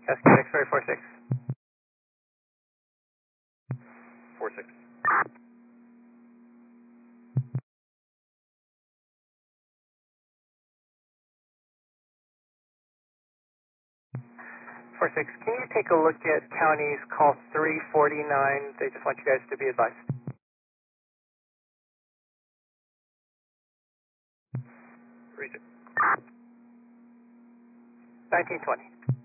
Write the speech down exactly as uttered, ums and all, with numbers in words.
S Q X-ray four six. four six. four six, can you take a look at counties call three forty-nine? They just want you guys to be advised. Read it. nineteen twenty.